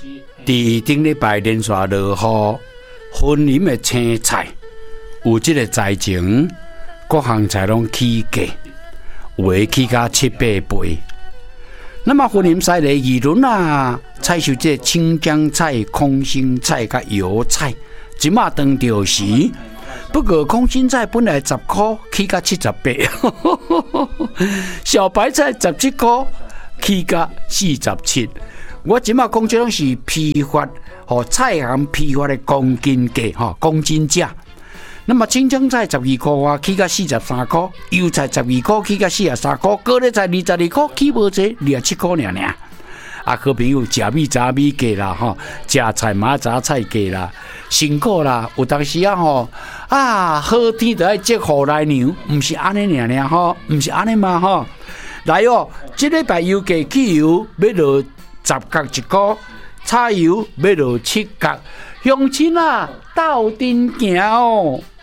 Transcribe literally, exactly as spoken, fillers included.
伫顶礼拜连续落雨，分林的青菜有这个栽情，各项菜拢起价，有的起到七八倍。那么分林赛的议论啊，采收这青江菜、空心菜甲油菜，即马当着时。不过空心菜本来十块，起到七十八；小白菜十七块，起到四十七。我即马讲这种是批发，和菜行批发的公斤价，哈，公斤价。那么青江菜十二块啊，起到四十三块；油菜十二块，起到四十三块；高丽菜二十二块，起无济，二十七块尔尔。啊，好朋友食米杂米价啦，吼，食菜嘛杂菜价啦，辛苦啦。有当时啊，吼啊，好天就爱接雨来娘，唔是安尼尔尔吼，唔是安尼嘛吼。来哦，这礼拜油价汽油要落十角一块，柴油要落七角，乡亲啊，斗阵行哦。